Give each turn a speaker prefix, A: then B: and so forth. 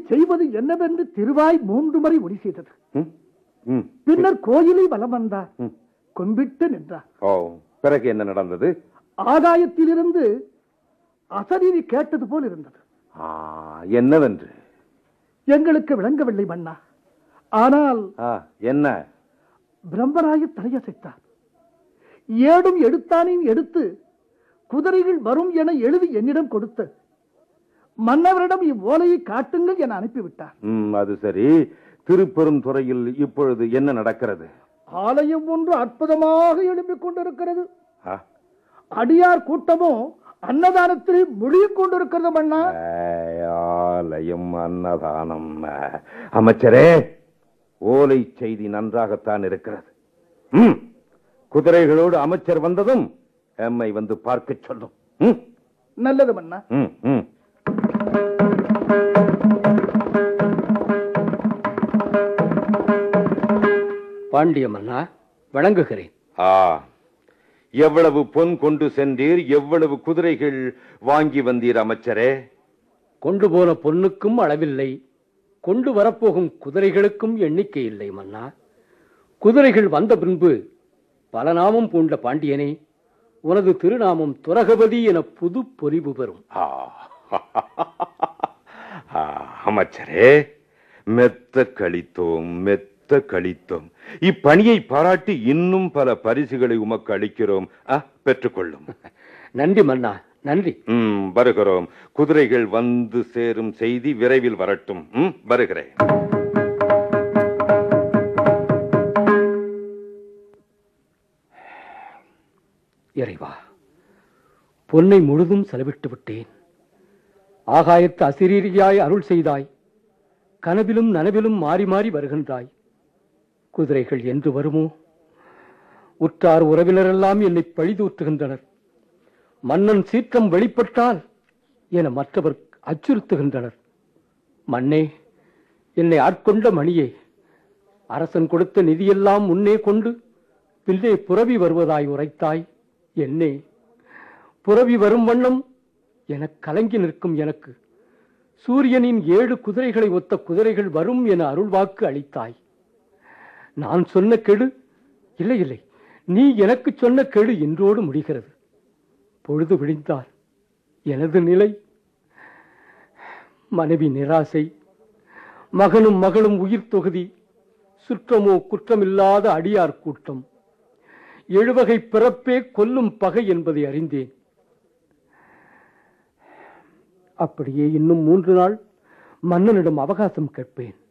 A: செய்வது என்னவென்று திருவாய் 3 முறை ஒளி செய்தது. பின்னர் கோயிலை வலம் வந்தார். கொம்பிட்டு நின்றார்.
B: பிறகு என்ன நடந்தது?
A: ஆகாயத்திலிருந்து அசரீரி கேட்டது போல் இருந்தது.
B: என்னவென்று
A: எங்களுக்கு விளங்கவில்லை மன்னா. ஆனால்
B: என்ன?
A: பிரம்மராய தலையசைத்தார். ஏடும் எடுத்தானையும் எடுத்து குதிரைகள் வரும் என எழுதி என்னிடம் கொடுத்து மன்னவரிடம் இவ்வோலையை காட்டுங்கள் என அனுப்பிவிட்டார்.
B: அது சரி. திருப்பெருந்துறையில் இப்பொழுது என்ன நடக்கிறது?
A: ஆலயம் ஒன்று அற்புதமாக எழுப்பிக் கொண்டிருக்கிறது. அடியார் கூட்டமோ அன்னதானத்தில் முழுகிக் கொண்டிருக்கிறது மன்னா.
B: ஆலயம், அன்னதானம். அமைச்சரே, ஓலை செய்தி நன்றாகத்தான் இருக்கிறது. குதிரைகளோடு அமைச்சர் வந்ததும் எம்மை வந்து பார்க்க சொல்லும்.
A: நல்லது மன்னா.
C: பாண்டிய மன்னா, வணங்குகிறேன்.
B: எவ்வளவு பொன் கொண்டு சென்றீர்? எவ்வளவு குதிரைகள் வாங்கி வந்தீர் அமைச்சரே?
C: கொண்டு போன பொன்னுக்கும் அளவில்லை, கொண்டு வரப்போகும் குதிரைகளுக்கும் எண்ணிக்கை இல்லை மன்னா. குதிரைகள் வந்த பின்பு பல நாமம் பூண்ட பாண்டியனே, உனது திருநாமம் துரகபதி என புது பொலிவு பெறும்.
B: அமைச்சரே, மெத்த கழித்தோம், மெத்த கழித்தோம். இப்பணியை பாராட்டி இன்னும் பல பரிசுகளை உமக்கு அளிக்கிறோம். பெற்றுக்கொள்ளும்.
C: நன்றி மன்னா, நன்றி.
B: வருகிறோம். குதிரைகள் வந்து சேரும் செய்தி விரைவில் வரட்டும். வருகிறேன்.
C: இறைவா, பொன்னை முழுதும் செலவிட்டு விட்டேன். ஆகாயத்து அசிரீரியாய் அருள் செய்தாய். கனவிலும் நனவிலும் மாறி மாறி வருகின்றாய். குதிரைகள் என்று வருமோ? உற்றார் உறவினரெல்லாம் என்னை பழிதூற்றுகின்றனர். மன்னன் சீற்றம் வெளிப்பட்டால் என மற்றவர் அச்சுறுத்துகின்றனர். மன்னே, என்னை ஆட்கொண்ட மணியே, அரசன் கொடுத்த நிதியெல்லாம் முன்னே கொண்டு பின்னே புரவி வருவதாய் உரைத்தாய். என்னே, புரவி வரும் வண்ணம் என கலங்கி நிற்கும் எனக்கு சூரியனின் 7 குதிரைகளை ஒத்த குதிரைகள் வரும் என அருள்வாக்கு அளித்தாய். நான் சொன்ன கெடு இல்லை இல்லை, நீ எனக்கு சொன்ன கெடு இன்றோடு முடிகிறது. பொழுது விழிந்தால் எனது நிலை. மனைவி நிராசை, மகனும் மகளும் உயிர் தொகுதி, சுற்றமோ குற்றமில்லாத அடியார் கூட்டம், 7 வகை பிறப்பே கொல்லும் பகை என்பதை அறிந்தேன். அப்படியே இன்னும் 3 நாள் மன்னனிடம் அவகாசம் கேட்பேன்.